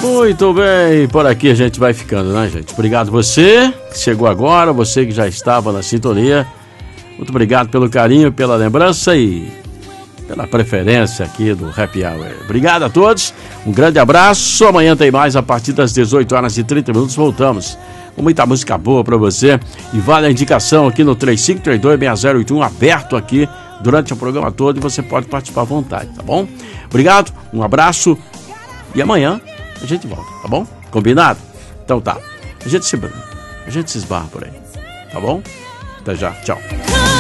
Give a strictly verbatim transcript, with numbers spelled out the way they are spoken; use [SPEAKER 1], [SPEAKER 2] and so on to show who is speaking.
[SPEAKER 1] Muito bem, por aqui a gente vai ficando, né, gente? Obrigado você que chegou agora, você que já estava na sintonia. Muito obrigado pelo carinho, pela lembrança e pela preferência aqui do Happy Hour. Obrigado a todos, um grande abraço. Amanhã tem mais a partir das dezoito horas e trinta minutos. Voltamos com muita música boa para você. E vale a indicação aqui no três cinco três dois seis zero oito um, aberto aqui durante o programa todo, e você pode participar à vontade, tá bom? Obrigado, um abraço e amanhã a gente volta, tá bom? Combinado? Então tá. A gente se, a gente se esbarra por aí, tá bom? Até já, tchau.